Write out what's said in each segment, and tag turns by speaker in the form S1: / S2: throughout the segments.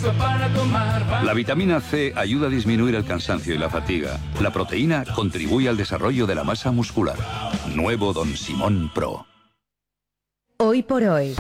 S1: La vitamina C ayuda a disminuir el cansancio y la fatiga. La proteína contribuye al desarrollo de la masa muscular. Nuevo Don Simón Pro.
S2: Hoy por hoy,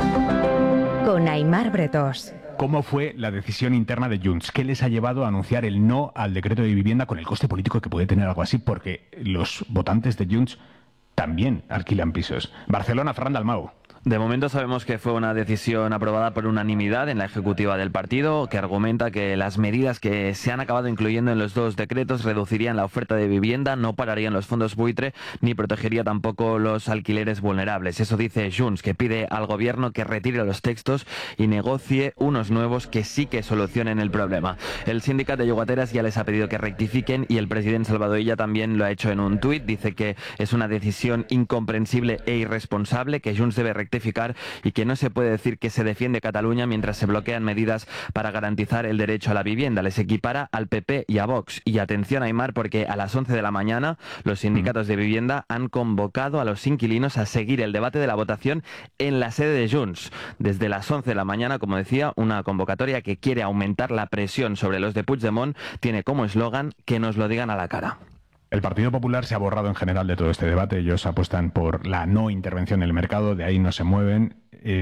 S2: con Aimar Bretós.
S3: ¿Cómo fue la decisión interna de Junts? ¿Qué les ha llevado a anunciar el no al decreto de vivienda con el coste político que puede tener algo así? Porque los votantes de Junts también alquilan pisos. Barcelona, Ferran Dalmau.
S4: De momento sabemos que fue una decisión aprobada por unanimidad en la ejecutiva del partido, que argumenta que las medidas que se han acabado incluyendo en los dos decretos reducirían la oferta de vivienda, no pararían los fondos buitre ni protegería tampoco los alquileres vulnerables. Eso dice Junts, que pide al gobierno que retire los textos y negocie unos nuevos que sí que solucionen el problema. El sindicato de llogateras ya les ha pedido que rectifiquen y el presidente Salvador Illa también lo ha hecho en un tuit. Dice que es una decisión incomprensible e irresponsable, que Junts debe rectificar y que no se puede decir que se defiende Cataluña mientras se bloquean medidas para garantizar el derecho a la vivienda. Les equipara al PP y a Vox. Y atención, Aimar, porque a las 11 de la mañana los sindicatos de vivienda han convocado a los inquilinos a seguir el debate de la votación en la sede de Junts. Desde las 11 de la mañana, como decía, una convocatoria que quiere aumentar la presión sobre los de Puigdemont tiene como eslogan que nos lo digan a la cara.
S3: El Partido Popular se ha borrado en general de todo este debate. Ellos apuestan por la no intervención en el mercado, de ahí no se mueven.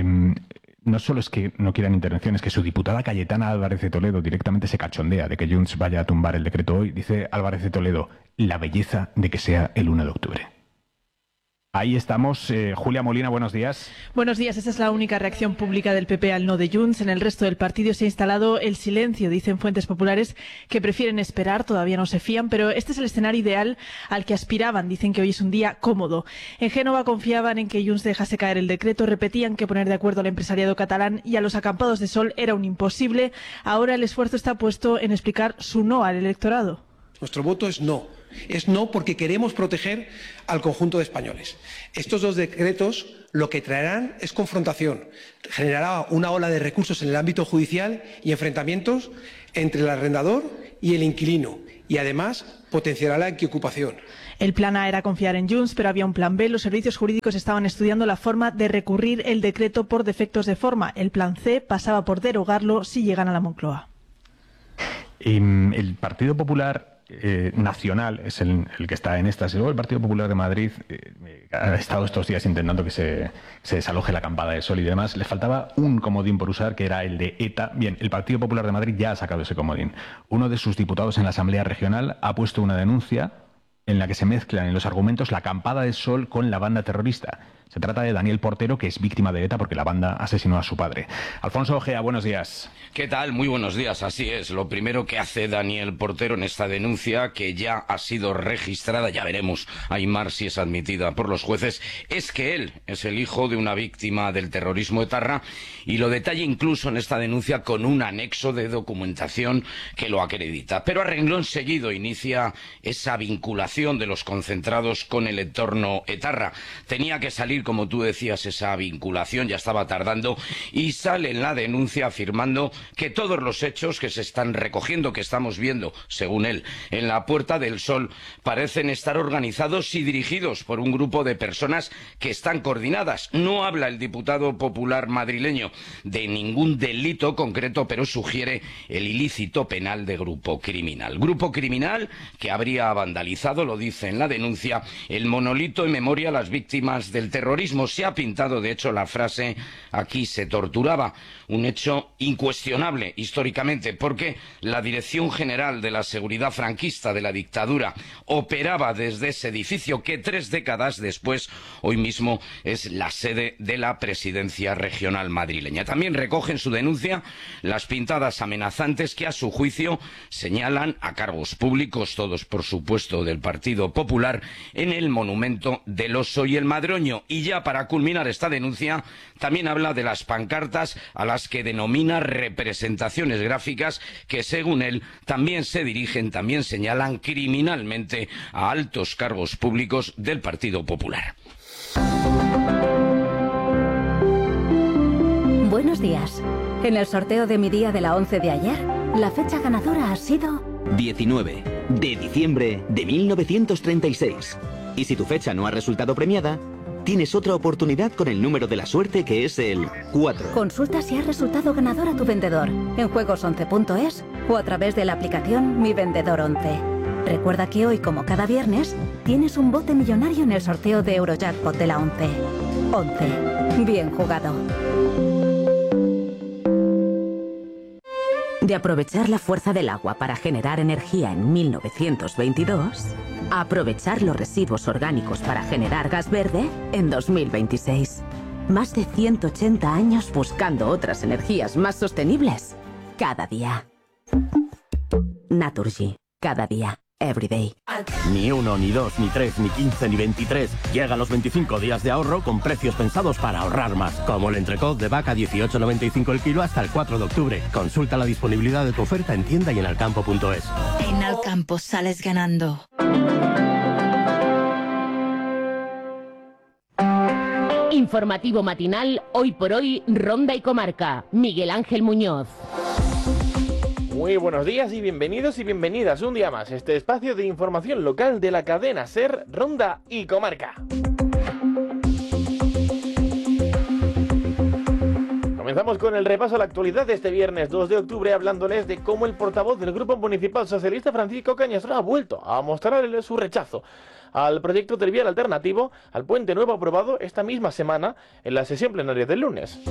S3: No solo es que no quieran intervención, es que su diputada Cayetana Álvarez de Toledo directamente se cachondea de que Junts vaya a tumbar el decreto hoy. Dice Álvarez de Toledo, la belleza de que sea el 1 de octubre. Ahí estamos. Julia Molina, buenos días.
S5: Buenos días. Esta es la única reacción pública del PP al no de Junts. En el resto del partido se ha instalado el silencio. Dicen fuentes populares que prefieren esperar, todavía no se fían, pero este es el escenario ideal al que aspiraban. Dicen que hoy es un día cómodo. En Génova confiaban en que Junts dejase caer el decreto, repetían que poner de acuerdo al empresariado catalán y a los acampados de sol era un imposible. Ahora el esfuerzo está puesto en explicar su no al electorado.
S6: Nuestro voto es no. Es no porque queremos proteger al conjunto de españoles. Estos dos decretos lo que traerán es confrontación. Generará una ola de recursos en el ámbito judicial y enfrentamientos entre el arrendador y el inquilino. Y además potenciará la ocupación.
S5: El plan A era confiar en Junts, pero había un plan B. Los servicios jurídicos estaban estudiando la forma de recurrir el decreto por defectos de forma. El plan C pasaba por derogarlo si llegan a la Moncloa.
S3: El Partido Popular nacional es el que está en estas. Luego el Partido Popular de Madrid ha estado estos días intentando que se desaloje la acampada de sol y demás. Les faltaba un comodín por usar, que era el de ETA. Bien, el Partido Popular de Madrid ya ha sacado ese comodín. Uno de sus diputados en la Asamblea Regional ha puesto una denuncia en la que se mezclan en los argumentos la acampada de sol con la banda terrorista. Se trata de Daniel Portero, que es víctima de ETA porque la banda asesinó a su padre. Alfonso Ojea, buenos días.
S7: ¿Qué tal? Muy buenos días, así es. Lo primero que hace Daniel Portero en esta denuncia, que ya ha sido registrada, ya veremos, Aimar, si es admitida por los jueces, es que él es el hijo de una víctima del terrorismo etarra y lo detalla incluso en esta denuncia con un anexo de documentación que lo acredita. Pero a renglón seguido inicia esa vinculación de los concentrados con el entorno etarra. Tenía que salir, como tú decías, esa vinculación, ya estaba tardando, y sale en la denuncia afirmando que todos los hechos que se están recogiendo, que estamos viendo, según él, en la Puerta del Sol, parecen estar organizados y dirigidos por un grupo de personas que están coordinadas. No habla el diputado popular madrileño de ningún delito concreto, pero sugiere el ilícito penal de grupo criminal. Grupo criminal que habría vandalizado, lo dice en la denuncia, el monolito en memoria a las víctimas del terrorismo. Se ha pintado, de hecho, la frase "aquí se torturaba", un hecho incuestionable históricamente, porque la Dirección General de la Seguridad Franquista de la dictadura operaba desde ese edificio que 3 décadas después, hoy mismo, es la sede de la Presidencia Regional madrileña. También recoge en su denuncia las pintadas amenazantes que, a su juicio, señalan a cargos públicos, todos por supuesto del Partido Popular, en el monumento del Oso y el Madroño. Y ya para culminar esta denuncia, también habla de las pancartas a las que denomina representaciones gráficas que, según él, también se dirigen, también señalan criminalmente a altos cargos públicos del Partido Popular.
S2: Buenos días. En el sorteo de mi día de la 11 de ayer, la fecha ganadora ha sido
S8: 19 de diciembre de 1936. Y si tu fecha no ha resultado premiada, tienes otra oportunidad con el número de la suerte, que es el 4.
S2: Consulta si has resultado ganador a tu vendedor en juegos11.es o a través de la aplicación Mi Vendedor 11. Recuerda que hoy, como cada viernes, tienes un bote millonario en el sorteo de Eurojackpot de la 11. 11. Bien jugado.
S9: De aprovechar la fuerza del agua para generar energía en 1922, a aprovechar los residuos orgánicos para generar gas verde en 2026. Más de 180 años buscando otras energías más sostenibles cada día. Naturgy. Cada día. Everyday.
S10: Ni 1, ni 2, ni 3, ni 15, ni 23. Llega los 25 días de ahorro con precios pensados para ahorrar más. Como el entrecot de vaca 18,95 el kilo hasta el 4 de octubre. Consulta la disponibilidad de tu oferta en tienda y en alcampo.es.
S11: En Alcampo sales ganando.
S12: Informativo matinal, hoy por hoy, Ronda y Comarca. Miguel Ángel Muñoz.
S13: Muy buenos días y bienvenidos y bienvenidas un día más a este espacio de información local de la cadena SER, Ronda y Comarca. Comenzamos con el repaso a la actualidad de este viernes 2 de octubre hablándoles de cómo el portavoz del Grupo Municipal Socialista, Francisco Cañastro, ha vuelto a mostrarle su rechazo al proyecto del vial alternativo al Puente Nuevo aprobado esta misma semana en la sesión plenaria del lunes.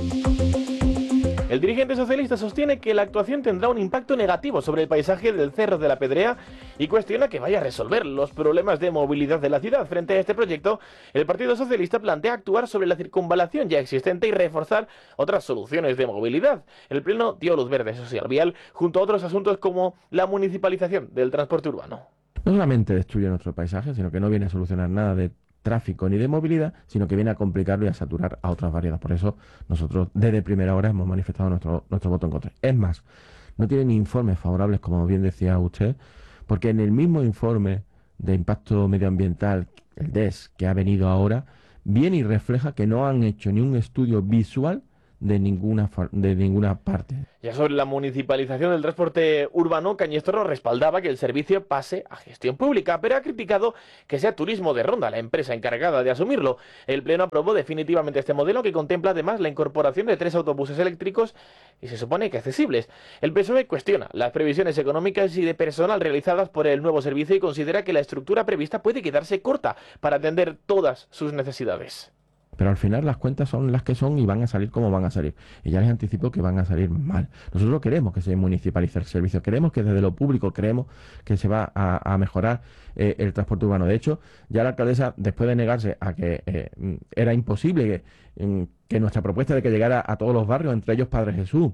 S13: El dirigente socialista sostiene que la actuación tendrá un impacto negativo sobre el paisaje del Cerro de la Pedrea y cuestiona que vaya a resolver los problemas de movilidad de la ciudad. Frente a este proyecto, el Partido Socialista plantea actuar sobre la circunvalación ya existente y reforzar otras soluciones de movilidad. El Pleno dio luz verde social vial junto a otros asuntos como la municipalización del transporte urbano.
S14: No solamente destruye nuestro paisaje, sino que no viene a solucionar nada de tráfico ni de movilidad, sino que viene a complicarlo y a saturar a otras variedades. Por eso nosotros desde primera hora hemos manifestado nuestro voto en contra. Es más, no tiene ni informes favorables, como bien decía usted, porque en el mismo informe de impacto medioambiental, el DES, que ha venido ahora, viene y refleja que no han hecho ni un estudio visual de ninguna parte.
S13: Ya sobre la municipalización del transporte urbano, Cañestro respaldaba que el servicio pase a gestión pública, pero ha criticado que sea Turismo de Ronda la empresa encargada de asumirlo. El Pleno aprobó definitivamente este modelo, que contempla además la incorporación de 3 autobuses eléctricos y se supone que accesibles. El PSOE cuestiona las previsiones económicas y de personal realizadas por el nuevo servicio y considera que la estructura prevista puede quedarse corta para atender todas sus necesidades.
S14: Pero al final las cuentas son las que son y van a salir como van a salir. Y ya les anticipo que van a salir mal. Nosotros queremos que se municipalice el servicio, queremos que desde lo público creemos que se va a mejorar el transporte urbano. De hecho, ya la alcaldesa, después de negarse a que era imposible que nuestra propuesta de que llegara a todos los barrios, entre ellos Padre Jesús,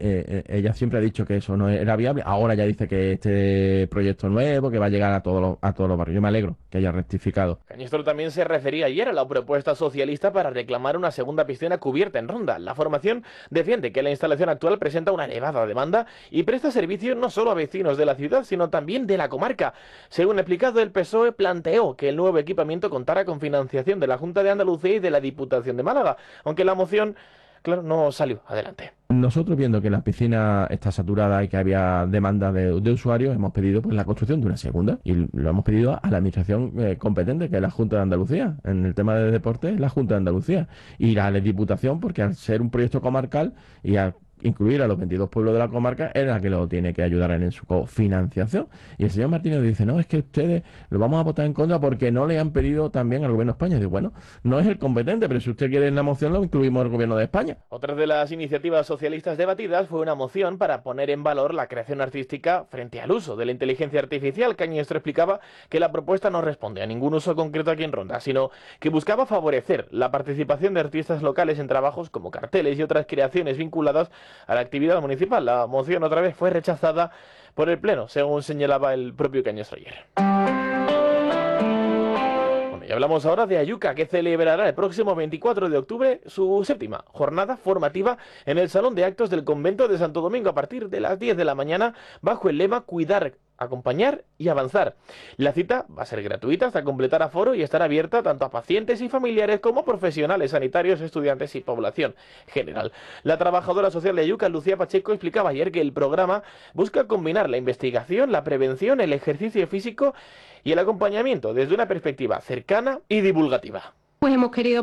S14: ella siempre ha dicho que eso no era viable. Ahora ya dice que este proyecto nuevo, que va a llegar a todos los barrios. Yo me alegro que haya rectificado.
S13: Cañestro también se refería ayer a la propuesta socialista para reclamar una segunda piscina cubierta en Ronda. La formación defiende que la instalación actual presenta una elevada demanda y presta servicio no solo a vecinos de la ciudad, sino también de la comarca. Según explicado, el PSOE planteó que el nuevo equipamiento contara con financiación de la Junta de Andalucía y de la Diputación de Málaga, aunque la moción, claro, no salió adelante.
S14: Nosotros, viendo que la piscina está saturada y que había demanda de usuarios, hemos pedido pues la construcción de una segunda y lo hemos pedido a la administración competente, que es la Junta de Andalucía. En el tema de deporte es la Junta de Andalucía y la Diputación, porque al ser un proyecto comarcal y al incluir a los 22 pueblos de la comarca, es la que lo tiene que ayudar en su cofinanciación. Y el señor Martínez dice, no, es que ustedes lo vamos a votar en contra porque no le han pedido también al gobierno de España. Y digo, bueno, no es el competente, pero si usted quiere en la moción lo incluimos al gobierno de España.
S13: Otra de las iniciativas socialistas debatidas fue una moción para poner en valor la creación artística frente al uso de la inteligencia artificial. Cañestro explicaba que la propuesta no responde a ningún uso concreto aquí en Ronda, sino que buscaba favorecer la participación de artistas locales en trabajos como carteles y otras creaciones vinculadas a la actividad municipal. La moción otra vez fue rechazada por el Pleno, según señalaba el propio Cañestro ayer. Y hablamos ahora de Ayuca, que celebrará el próximo 24 de octubre su 7ª jornada formativa en el Salón de Actos del Convento de Santo Domingo a partir de las 10 de la mañana bajo el lema Cuidar, acompañar y avanzar. La cita va a ser gratuita hasta completar aforo y estará abierta tanto a pacientes y familiares como profesionales sanitarios, estudiantes y población general. La trabajadora social de Ayuca, Lucía Pacheco, explicaba ayer que el programa busca combinar la investigación, la prevención, el ejercicio físico y el acompañamiento desde una perspectiva cercana y divulgativa.
S15: pues hemos querido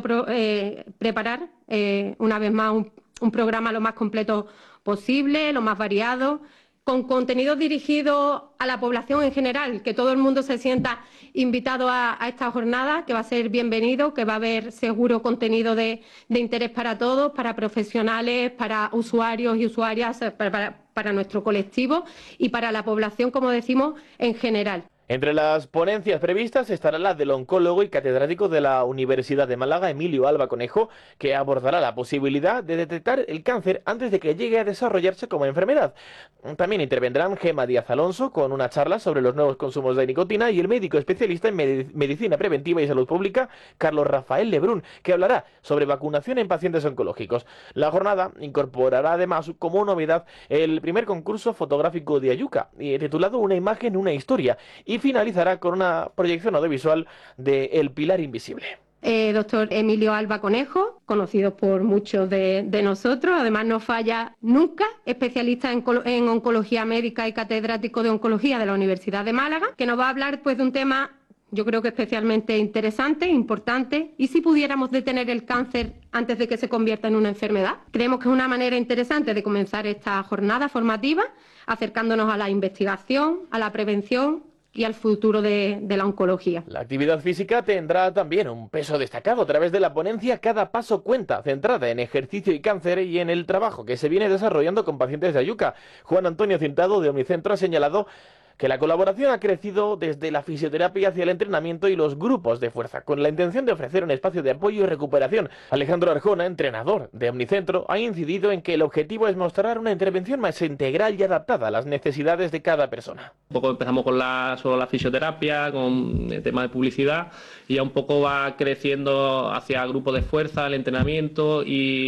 S15: preparar una vez más un programa lo más completo posible, lo más variado, con contenidos dirigidos a la población en general, que todo el mundo se sienta invitado a esta jornada, que va a ser bienvenido, que va a haber seguro contenido de interés para todos, para profesionales, para usuarios y usuarias, para nuestro colectivo y para la población, como decimos, en general.
S13: Entre las ponencias previstas estará la del oncólogo y catedrático de la Universidad de Málaga, Emilio Alba Conejo, que abordará la posibilidad de detectar el cáncer antes de que llegue a desarrollarse como enfermedad. También intervendrán Gema Díaz Alonso con una charla sobre los nuevos consumos de nicotina y el médico especialista en medicina preventiva y salud pública, Carlos Rafael Lebrún, que hablará sobre vacunación en pacientes oncológicos. La jornada incorporará además como novedad el primer concurso fotográfico de Ayuca, titulado Una imagen, una historia, y finalizará con una proyección audiovisual de El Pilar Invisible.
S15: Doctor Emilio Alba Conejo, conocido por muchos de nosotros, además no falla nunca, especialista en oncología médica y catedrático de oncología de la Universidad de Málaga, que nos va a hablar pues de un tema yo creo que especialmente interesante, importante, y si pudiéramos detener el cáncer antes de que se convierta en una enfermedad. Creemos que es una manera interesante de comenzar esta jornada formativa, acercándonos a la investigación, a la prevención y al futuro de la oncología.
S13: La actividad física tendrá también un peso destacado a través de la ponencia Cada Paso Cuenta, centrada en ejercicio y cáncer y en el trabajo que se viene desarrollando con pacientes de Ayuca. Juan Antonio Cintado, de Omnicentro, ha señalado que la colaboración ha crecido desde la fisioterapia hacia el entrenamiento y los grupos de fuerza, con la intención de ofrecer un espacio de apoyo y recuperación. Alejandro Arjona, entrenador de Omnicentro, ha incidido en que el objetivo es mostrar una intervención más integral y adaptada a las necesidades de cada persona.
S16: Un poco empezamos con solo la fisioterapia, con el tema de publicidad, y ya un poco va creciendo hacia grupos de fuerza, el entrenamiento,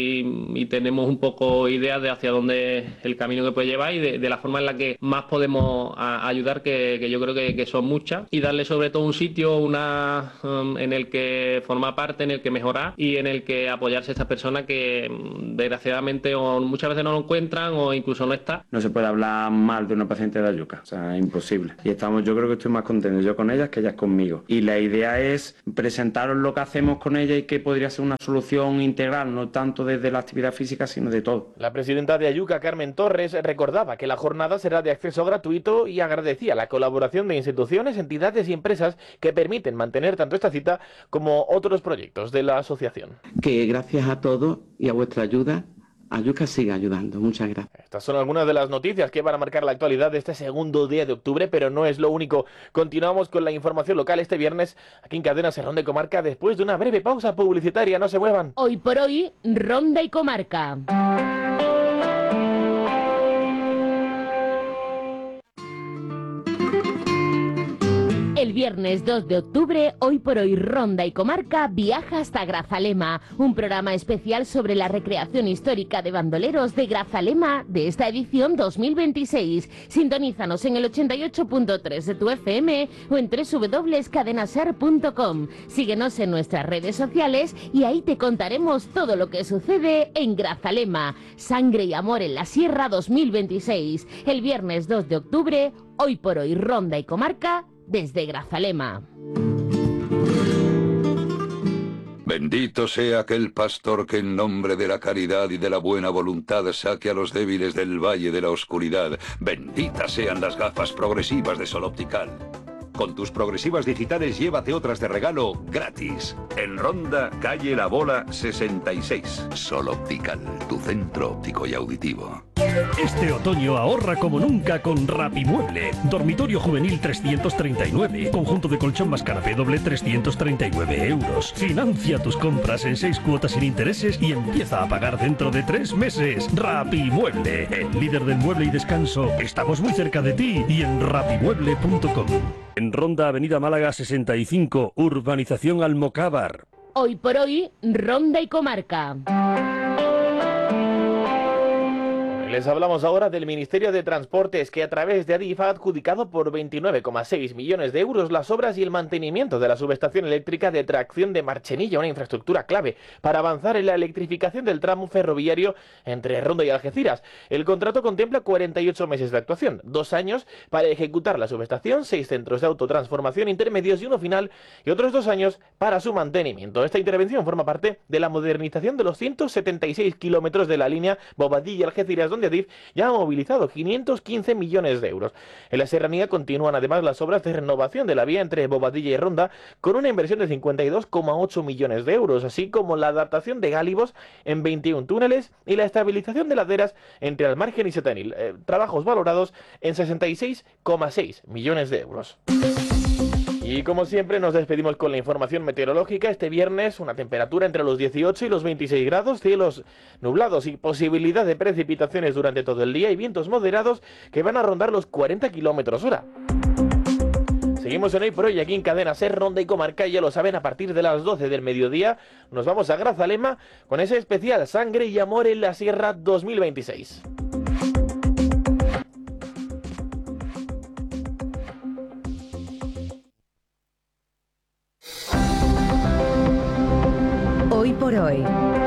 S16: y tenemos un poco ideas de hacia dónde el camino que puede llevar y de la forma en la que más podemos ayudar, que yo creo que son muchas, y darle sobre todo un sitio en el que formar parte, en el que mejorar y en el que apoyarse a estas personas que desgraciadamente o muchas veces no lo encuentran o incluso no está.
S17: No se puede hablar mal de una paciente de Ayuca, o sea, es imposible. Y yo creo que estoy más contento yo con ellas que ellas conmigo. Y la idea es presentaros lo que hacemos con ella y que podría ser una solución integral, no tanto desde la actividad física, sino de todo.
S13: La presidenta de Ayuca, Carmen Torres, recordaba que la jornada será de acceso gratuito y agradecía la colaboración de instituciones, entidades y empresas que permiten mantener tanto esta cita como otros proyectos de la asociación.
S18: Que gracias a todos y a vuestra ayuda, Ayuca sigue ayudando. Muchas gracias.
S13: Estas son algunas de las noticias que van a marcar la actualidad de este segundo día de octubre, pero no es lo único. Continuamos con la información local este viernes aquí en Cadena Ser Ronda y Comarca después de una breve pausa publicitaria. No se muevan.
S12: Hoy por hoy, Ronda y Comarca. El viernes 2 de octubre, Hoy por Hoy Ronda y Comarca viaja hasta Grazalema, un programa especial sobre la recreación histórica de bandoleros de Grazalema de esta edición 2026. Sintonízanos en el 88.3 de tu FM o en www.cadenaser.com. Síguenos en nuestras redes sociales y ahí te contaremos todo lo que sucede en Grazalema. Sangre y Amor en la Sierra 2026. El viernes 2 de octubre, Hoy por Hoy Ronda y Comarca desde Grazalema.
S1: Bendito sea aquel pastor que en nombre de la caridad y de la buena voluntad saque a los débiles del valle de la oscuridad. Benditas sean las gafas progresivas de Sol Optical. Con tus progresivas digitales llévate otras de regalo gratis. En Ronda, calle La Bola 66. Sol Optical, tu centro óptico y auditivo.
S19: Este otoño ahorra como nunca con Rapimueble. Dormitorio juvenil 339. Conjunto de colchón más canapé doble 339 euros. Financia tus compras en 6 cuotas sin intereses y empieza a pagar dentro de 3 meses. Rapimueble, el líder del mueble y descanso. Estamos muy cerca de ti y en rapimueble.com. En Ronda, Avenida Málaga 65, Urbanización Almocávar.
S12: Hoy por hoy, Ronda y Comarca.
S13: El Les hablamos ahora del Ministerio de Transportes, que a través de Adif ha adjudicado por 29,6 millones de euros las obras y el mantenimiento de la subestación eléctrica de tracción de Marchenilla, una infraestructura clave para avanzar en la electrificación del tramo ferroviario entre Ronda y Algeciras. El contrato contempla 48 meses de actuación, 2 años para ejecutar la subestación, 6 centros de autotransformación intermedios y uno final, y otros 2 años para su mantenimiento. Esta intervención forma parte de la modernización de los 176 kilómetros de la línea Bobadilla-Algeciras, donde Adif ya ha movilizado 515 millones de euros. En la serranía continúan además las obras de renovación de la vía entre Bobadilla y Ronda, con una inversión de 52,8 millones de euros, así como la adaptación de gálibos en 21 túneles y la estabilización de laderas entre Almargen y Setenil, trabajos valorados en 66,6 millones de euros. Y como siempre nos despedimos con la información meteorológica. Este viernes una temperatura entre los 18 y los 26 grados, cielos nublados y posibilidad de precipitaciones durante todo el día y vientos moderados que van a rondar los 40 kilómetros hora. Seguimos en Hoy por Hoy aquí en Cadena Ser, Ronda y Comarca, ya lo saben, a partir de las 12 del mediodía nos vamos a Grazalema con ese especial Sangre y Amor en la Sierra 2026.
S2: Hoy por Hoy,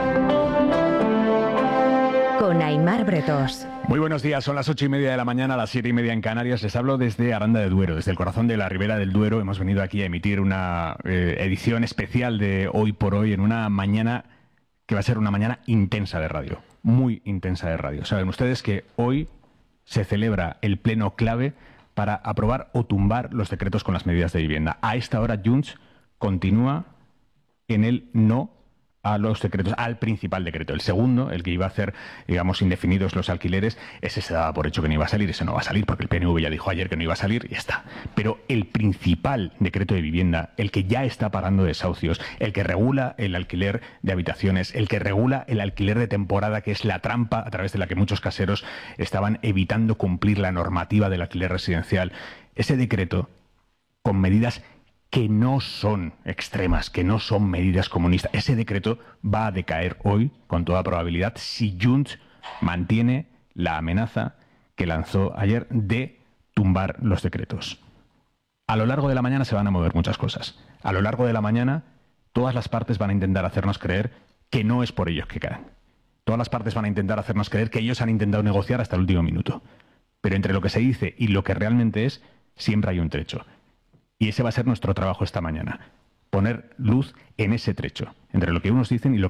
S2: con Aimar Bretos.
S3: Muy buenos días, son las 8:30 de la mañana, las 7:30 en Canarias. Les hablo desde Aranda de Duero, desde el corazón de la Ribera del Duero. Hemos venido aquí a emitir una edición especial de Hoy por Hoy en una mañana que va a ser una mañana intensa de radio, muy intensa de radio. Saben ustedes que hoy se celebra el pleno clave para aprobar o tumbar los decretos con las medidas de vivienda. A esta hora Junts continúa en el no a los decretos, al principal decreto. El segundo, el que iba a hacer, digamos, indefinidos los alquileres, ese se daba por hecho que no iba a salir, ese no va a salir porque el PNV ya dijo ayer que no iba a salir y ya está. Pero el principal decreto de vivienda, el que ya está pagando desahucios, el que regula el alquiler de habitaciones, el que regula el alquiler de temporada, que es la trampa a través de la que muchos caseros estaban evitando cumplir la normativa del alquiler residencial, ese decreto, con medidas que no son extremas, que no son medidas comunistas. Ese decreto va a decaer hoy, con toda probabilidad, si Junts mantiene la amenaza que lanzó ayer de tumbar los decretos. A lo largo de la mañana se van a mover muchas cosas. A lo largo de la mañana, todas las partes van a intentar hacernos creer que no es por ellos que caen. Todas las partes van a intentar hacernos creer que ellos han intentado negociar hasta el último minuto. Pero entre lo que se dice y lo que realmente es, siempre hay un trecho. Y ese va a ser nuestro trabajo esta mañana, poner luz en ese trecho, entre lo que unos dicen y lo